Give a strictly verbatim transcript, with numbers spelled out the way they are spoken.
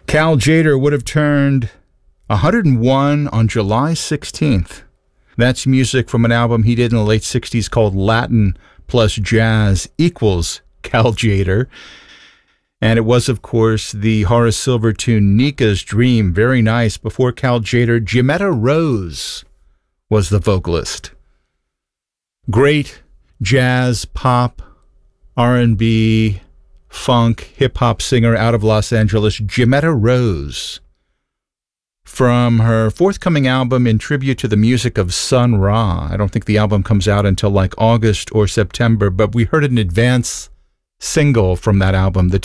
Cal Tjader would have turned one hundred one on July sixteenth. That's music from an album he did in the late sixties called Latin plus Jazz equals Cal Tjader. And it was, of course, the Horace Silver tune Nika's Dream. Very nice. Before Cal Tjader, Jimetta Rose was the vocalist. Great jazz, pop, R and B, funk, hip-hop singer out of Los Angeles, Jimetta Rose. From her forthcoming album in tribute to the music of Sun Ra. I don't think the album comes out until like August or September, but we heard an advance single from that album. The